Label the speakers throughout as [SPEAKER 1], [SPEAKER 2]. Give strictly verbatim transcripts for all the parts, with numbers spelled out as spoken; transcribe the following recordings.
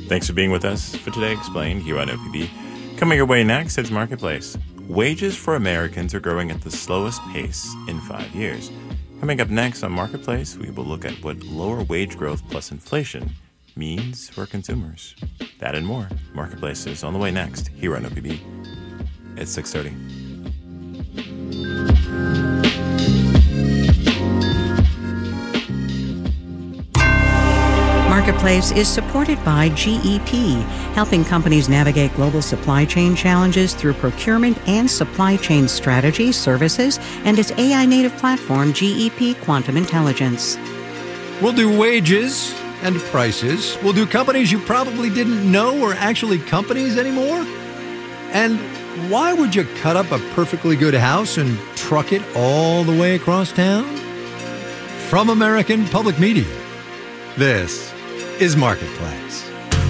[SPEAKER 1] Thanks for being with us for Today Explained here on O P B. Coming your way next, it's Marketplace. Wages for Americans are growing at the slowest pace in five years. Coming up next on Marketplace, we will look at what lower wage growth plus inflation means for consumers. That and more. Marketplace is on the way next here on O P B. It's six thirty.
[SPEAKER 2] Marketplace is supported by G E P, helping companies navigate global supply chain challenges through procurement and supply chain strategy, services, and its A I-native platform, G E P Quantum Intelligence.
[SPEAKER 3] We'll do wages and prices. We'll do companies you probably didn't know were actually companies anymore. And why would you cut up a perfectly good house and truck it all the way across town? From American Public Media, this is Marketplace.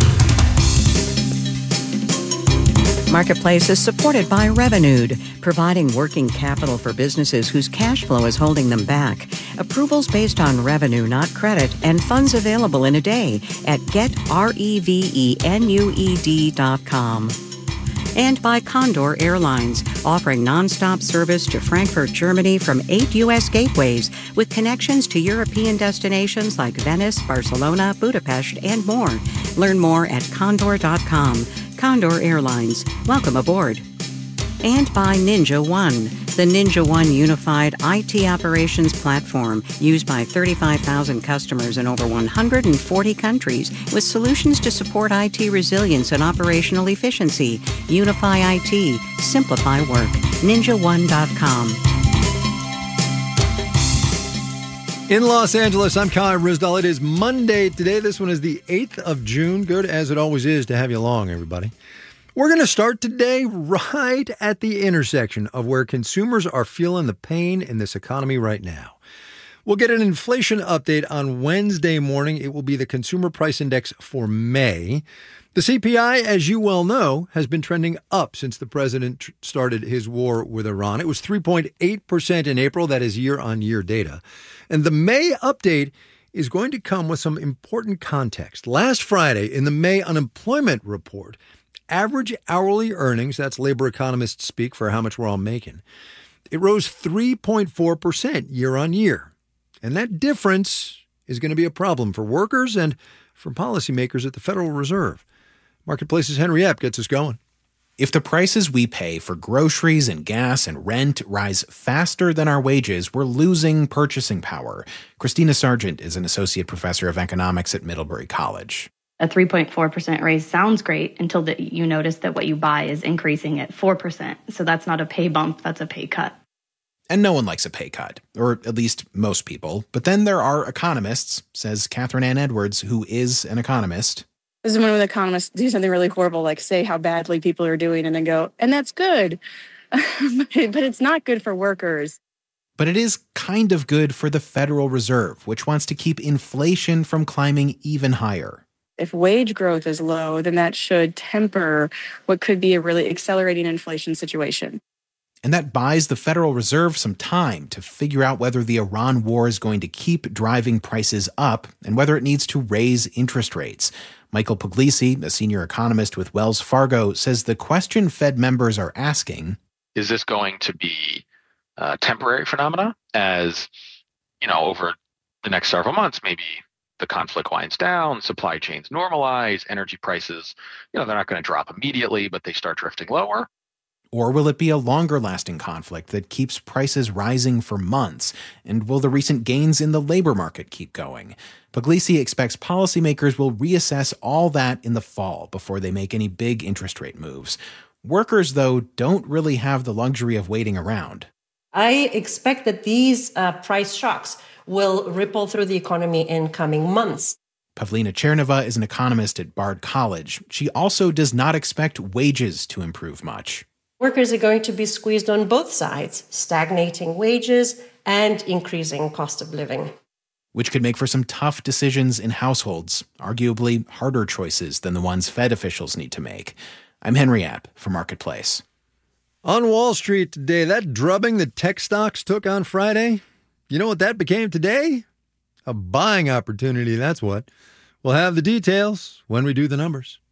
[SPEAKER 2] Marketplace is supported by Revenued, providing working capital for businesses whose cash flow is holding them back. Approvals based on revenue, not credit, and funds available in a day at get revenued dot com. And by Condor Airlines, offering nonstop service to Frankfurt, Germany from eight U S gateways with connections to European destinations like Venice, Barcelona, Budapest, and more. Learn more at condor dot com. Condor Airlines. Welcome aboard. And by Ninja One, the Ninja One unified I T operations platform used by thirty-five thousand customers in over one hundred forty countries with solutions to support I T resilience and operational efficiency. Unify I T. Simplify work. ninja one dot com.
[SPEAKER 3] In Los Angeles, I'm Kai Rizdal. It is Monday today. This one is the eighth of June. Good as it always is to have you along, everybody. We're going to start today right at the intersection of where consumers are feeling the pain in this economy right now. We'll get an inflation update on Wednesday morning. It will be the Consumer Price Index for May. The C P I, as you well know, has been trending up since the president started his war with Iran. It was three point eight percent in April. That is year-on-year data. And the May update is going to come with some important context. Last Friday, in the May unemployment report, average hourly earnings, that's labor economists speak for how much we're all making, it rose three point four percent year on year. And that difference is going to be a problem for workers and for policymakers at the Federal Reserve. Marketplace's Henry Epp gets us going.
[SPEAKER 4] If the prices we pay for groceries and gas and rent rise faster than our wages, we're losing purchasing power. Christina Sargent is an associate professor of economics at Middlebury College.
[SPEAKER 5] A three point four percent raise sounds great until the, you notice that what you buy is increasing at four percent. So that's not a pay bump, that's a pay cut.
[SPEAKER 4] And no one likes a pay cut, or at least most people. But then there are economists, says Catherine Ann Edwards, who is an economist.
[SPEAKER 6] This is when economists do something really horrible, like say how badly people are doing, and then go, and that's good. But it's not good for workers.
[SPEAKER 4] But it is kind of good for the Federal Reserve, which wants to keep inflation from climbing even higher.
[SPEAKER 6] If wage growth is low, then that should temper what could be a really accelerating inflation situation.
[SPEAKER 4] And that buys the Federal Reserve some time to figure out whether the Iran war is going to keep driving prices up and whether it needs to raise interest rates. Michael Puglisi, a senior economist with Wells Fargo, says the question Fed members are asking,
[SPEAKER 7] is this going to be a temporary phenomena as, you know, over the next several months, maybe the conflict winds down, supply chains normalize, energy prices, you know, they're not going to drop immediately, but they start drifting lower?
[SPEAKER 4] Or will it be a longer-lasting conflict that keeps prices rising for months? And will the recent gains in the labor market keep going? Puglisi expects policymakers will reassess all that in the fall before they make any big interest rate moves. Workers, though, don't really have the luxury of waiting around.
[SPEAKER 8] I expect that these uh, price shocks will ripple through the economy in coming months.
[SPEAKER 4] Pavlina Cherneva is an economist at Bard College. She also does not expect wages to improve much.
[SPEAKER 8] Workers are going to be squeezed on both sides, stagnating wages and increasing cost of living.
[SPEAKER 4] Which could make for some tough decisions in households, arguably harder choices than the ones Fed officials need to make. I'm Henry App for Marketplace.
[SPEAKER 3] On Wall Street today, that drubbing that tech stocks took on Friday, you know what that became today? A buying opportunity, that's what. We'll have the details when we do the numbers.